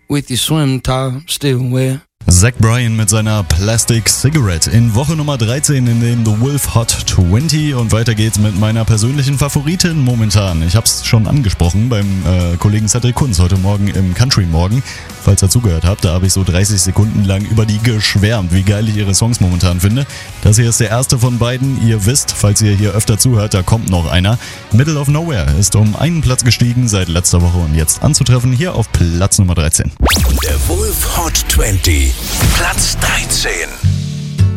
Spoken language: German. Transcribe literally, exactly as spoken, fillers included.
with your swim top still wet. Zach Bryan mit seiner Plastic Cigarette in Woche Nummer dreizehn in den The Wolf Hot zwanzig und weiter geht's mit meiner persönlichen Favoritin momentan. Ich hab's schon angesprochen beim äh, Kollegen Cedric Kunz heute Morgen im Country Morgen. Falls ihr zugehört habt, da habe ich so dreißig Sekunden lang über die geschwärmt, wie geil ich ihre Songs momentan finde. Das hier ist der erste von beiden. Ihr wisst, falls ihr hier öfter zuhört, da kommt noch einer. Middle of Nowhere ist um einen Platz gestiegen seit letzter Woche und jetzt anzutreffen hier auf Platz Nummer dreizehn. Der Wolf Hot zwanzig, Platz dreizehn.